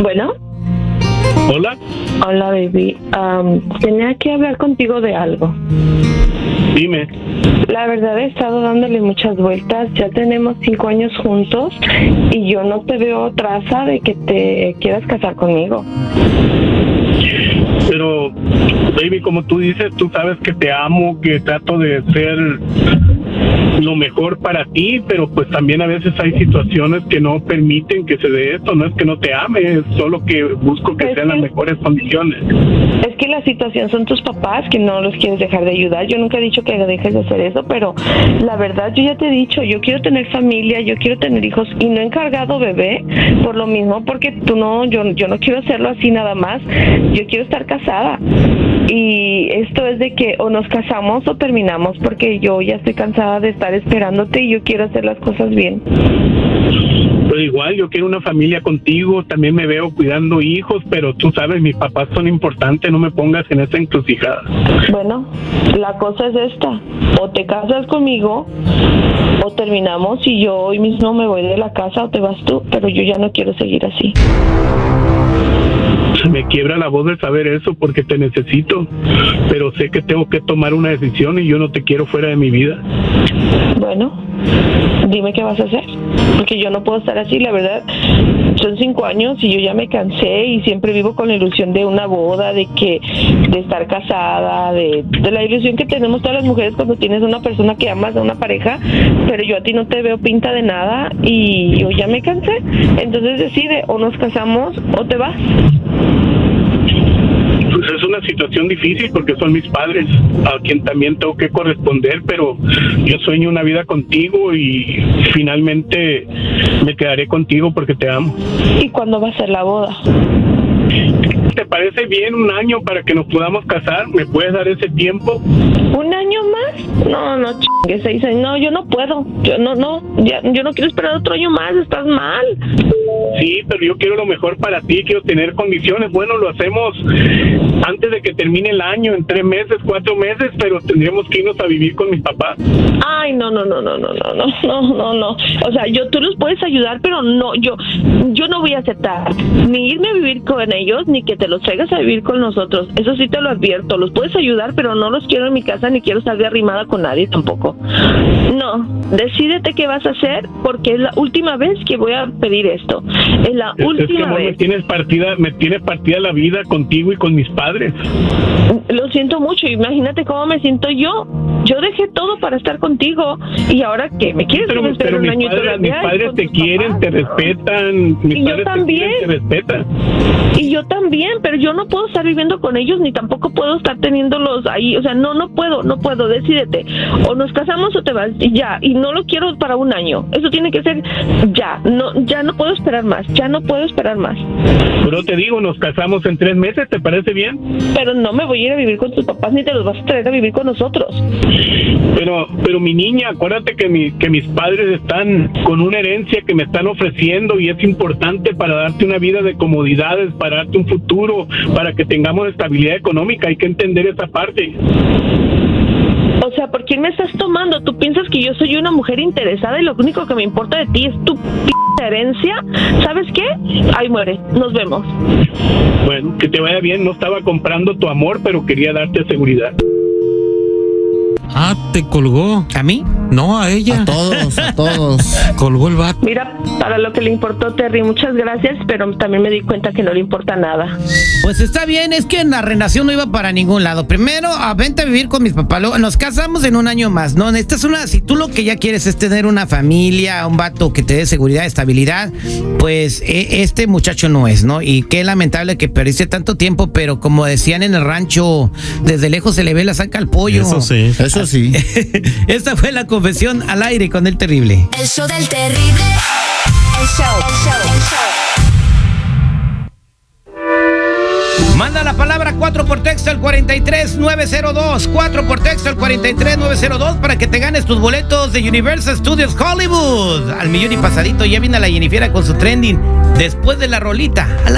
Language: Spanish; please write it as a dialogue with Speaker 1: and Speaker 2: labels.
Speaker 1: Bueno.
Speaker 2: Hola.
Speaker 1: Hola, baby. Tenía que hablar contigo de algo.
Speaker 2: Dime.
Speaker 1: La verdad he estado dándole muchas vueltas. Ya tenemos 5 años juntos y yo no te veo traza de que te quieras casar conmigo.
Speaker 2: Pero, baby, como tú dices, tú sabes que te amo, que trato de ser lo mejor para ti, pero pues también a veces hay situaciones que no permiten que se dé esto. No es que no te ame, es solo que busco que sean las mejores condiciones.
Speaker 1: Es que la situación son tus papás, que no los quieres dejar de ayudar. Yo nunca he dicho que dejes de hacer eso, pero la verdad yo ya te he dicho, yo quiero tener familia, yo quiero tener hijos y no he encargado bebé por lo mismo, porque tú no, yo no quiero hacerlo así nada más. Yo quiero estar casada y esto es de que o nos casamos o terminamos, porque yo ya estoy cansada de estar esperándote y yo quiero hacer las cosas bien.
Speaker 2: Pero igual yo quiero una familia contigo, también me veo cuidando hijos, pero tú sabes, mis papás son importantes, no me pongas en esa encrucijada.
Speaker 1: Bueno, la cosa es esta, o te casas conmigo o terminamos y yo hoy mismo me voy de la casa o te vas tú, pero yo ya no quiero seguir así.
Speaker 2: Me quiebra la voz de saber eso porque te necesito, pero sé que tengo que tomar una decisión y yo no te quiero fuera de mi vida.
Speaker 1: Bueno, dime qué vas a hacer, porque yo no puedo estar así, la verdad. Son 5 años y yo ya me cansé y siempre vivo con la ilusión de una boda, de estar casada, de la ilusión que tenemos todas las mujeres cuando tienes una persona que amas, a una pareja, pero yo a ti no te veo pinta de nada y yo ya me cansé. Entonces decide, o nos casamos o te vas.
Speaker 2: Pues es una situación difícil porque son mis padres a quien también tengo que corresponder, pero yo sueño una vida contigo y finalmente me quedaré contigo porque te amo.
Speaker 1: ¿Y cuándo va a ser la boda?
Speaker 2: ¿Te parece bien 1 año para que nos podamos casar? ¿Me puedes dar ese tiempo?
Speaker 1: 1 año más? No, chingue, se dice, no, yo no puedo, yo no quiero esperar otro año más, estás mal.
Speaker 2: Sí, pero yo quiero lo mejor para ti, quiero tener condiciones. Bueno, lo hacemos antes de que termine el año, en 3 meses, 4 meses, pero tendríamos que irnos a vivir con mis papás.
Speaker 1: Ay, no. O sea, tú los puedes ayudar, pero no, yo no voy a aceptar ni irme a vivir con ellos, ni que te los traigas a vivir con nosotros. Eso sí te lo advierto, los puedes ayudar, pero no los quiero en mi casa, ni quiero estar de arrimada con nadie tampoco. No, decídete qué vas a hacer, porque es la última vez que voy a pedir esto. Es la última vez.
Speaker 2: Me tienes partida la vida contigo y con mis padres.
Speaker 1: Lo siento mucho, imagínate cómo me siento yo. Yo dejé todo para estar contigo y ahora ¿qué? ¿Me quieres esperar un año todavía?
Speaker 2: Mis padres te quieren, te respetan.
Speaker 1: Y yo también.
Speaker 2: Te respetan.
Speaker 1: Y yo también, pero yo no puedo estar viviendo con ellos ni tampoco puedo estar teniéndolos ahí. O sea, no puedo, decídete. O nos casamos o te vas y ya. Y no lo quiero para 1 año. Eso tiene que ser ya. Ya no puedo esperar más.
Speaker 2: Pero te digo, nos casamos en 3 meses, ¿te parece bien?
Speaker 1: Pero no me voy a ir a vivir con tus papás ni te los vas a traer a vivir con nosotros.
Speaker 2: Pero mi niña, acuérdate que mis padres están con una herencia que me están ofreciendo y es importante para darte una vida de comodidades, para darte un futuro, para que tengamos estabilidad económica. Hay que entender esa parte.
Speaker 1: O sea, ¿por quién me estás tomando? ¿Tú piensas que yo soy una mujer interesada y lo único que me importa de ti es tu herencia? ¿Sabes qué? Ahí muere. Nos vemos.
Speaker 2: Bueno, que te vaya bien. No estaba comprando tu amor, pero quería darte seguridad.
Speaker 3: Ah, ¿te colgó?
Speaker 4: ¿A mí?
Speaker 3: No, a ella.
Speaker 4: A todos.
Speaker 3: Colgó el vato.
Speaker 1: Mira, para lo que le importó Terry, muchas gracias, pero también me di cuenta que no le importa nada.
Speaker 4: Pues está bien, es que la relación no iba para ningún lado. Primero, vente a vivir con mis papás, luego nos casamos en 1 año más. No, si tú lo que ya quieres es tener una familia, un vato que te dé seguridad, estabilidad, pues este muchacho no es, ¿no? Y qué lamentable que perdiste tanto tiempo, pero como decían en el rancho, desde lejos se le ve la saca al pollo.
Speaker 3: Eso sí.
Speaker 4: Esta fue la confesión al aire con el terrible.
Speaker 5: El show del terrible. El show.
Speaker 4: Manda la palabra 4 por texto al 43902. 4 por texto al 43902 para que te ganes tus boletos de Universal Studios Hollywood. Al millón y pasadito. Ya viene la Jennifer con su trending después de la rolita.